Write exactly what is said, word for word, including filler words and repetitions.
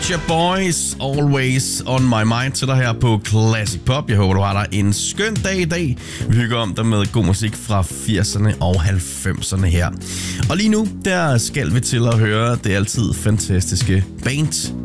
Your Boys, Always On My Mind til dig her på Classic Pop. Jeg håber, du har dig en skøn dag i dag. Vi hygger om dig med god musik fra firserne og halvfemserne her. Og lige nu, der skal vi til at høre det altid fantastiske band